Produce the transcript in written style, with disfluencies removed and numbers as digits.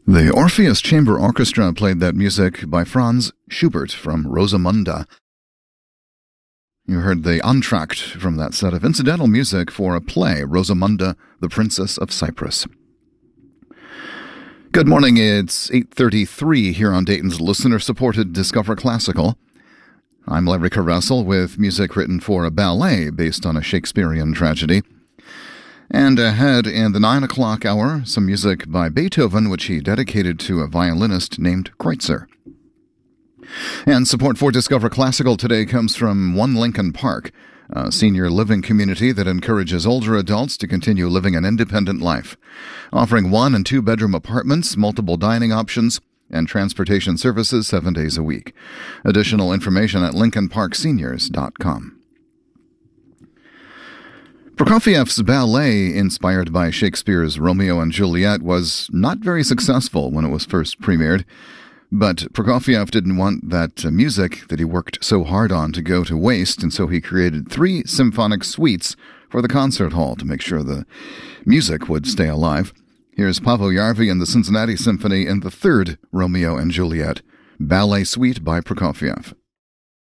The Orpheus Chamber Orchestra played that music by Franz Schubert from Rosamunde. You heard the entr'acte from that set of incidental music for a play, Rosamunde, the Princess of Cyprus. Good morning, it's 8:33 here on Dayton's listener-supported Discover Classical. I'm Larry Caressel with music written for a ballet based on a Shakespearean tragedy. And ahead in the 9 o'clock hour, some music by Beethoven, which he dedicated to a violinist named Kreutzer. And support for Discover Classical today comes from One Lincoln Park, a senior living community that encourages older adults to continue living an independent life, offering 1- and 2-bedroom apartments, multiple dining options, and transportation services 7 days a week. Additional information at lincolnparkseniors.com. Prokofiev's ballet, inspired by Shakespeare's Romeo and Juliet, was not very successful when it was first premiered, but Prokofiev didn't want that music that he worked so hard on to go to waste, and so he created 3 symphonic suites for the concert hall to make sure the music would stay alive. Here's Paavo Järvi and the Cincinnati Symphony in the 3rd Romeo and Juliet, Ballet Suite by Prokofiev.